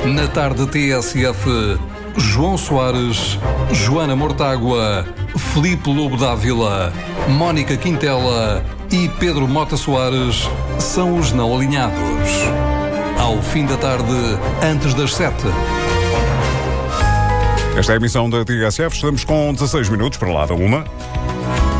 Na tarde TSF, João Soares, Joana Mortágua, Filipe Lobo Dávila, Mónica Quintela e Pedro Mota Soares são os não alinhados. Ao fim da tarde, antes das 7. Esta é a emissão da TSF. Estamos com 16 minutos para lá da 1.